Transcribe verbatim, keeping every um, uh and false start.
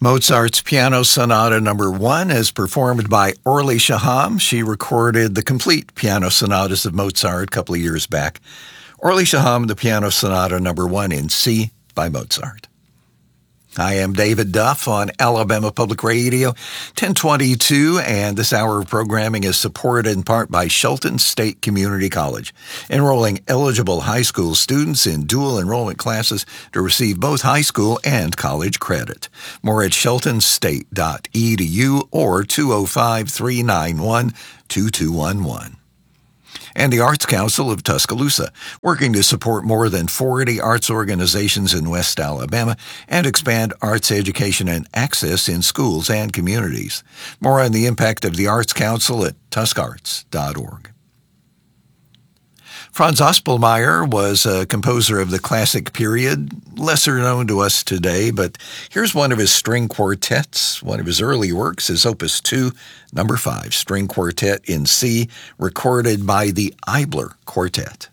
Mozart's Piano Sonata Number One is performed by Orly Shaham. She recorded the complete piano sonatas of Mozart a couple of years back. Orly Shaham, the Piano Sonata Number One in C by Mozart. I am David Duff on Alabama Public Radio, ten twenty-two, and this hour of programming is supported in part by Shelton State Community College, enrolling eligible high school students in dual enrollment classes to receive both high school and college credit. More at shelton state dot e d u or two oh five, three nine one, two two one one. And the Arts Council of Tuscaloosa, working to support more than forty arts organizations in West Alabama and expand arts education and access in schools and communities. More on the impact of the Arts Council at tusk arts dot org. Franz Ospelmeyer was a composer of the classic period, lesser known to us today, but here's one of his string quartets. One of his early works is Opus two, Number five, String Quartet in C, recorded by the Eibler Quartet.